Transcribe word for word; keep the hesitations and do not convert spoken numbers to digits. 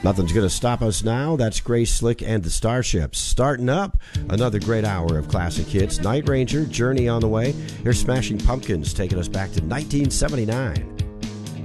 Nothing's going to stop us now. That's Grace Slick and the Starships. Starting up, another great hour of classic hits. Night Ranger, Journey on the way. Here's Smashing Pumpkins taking us back to nineteen seventy-nine.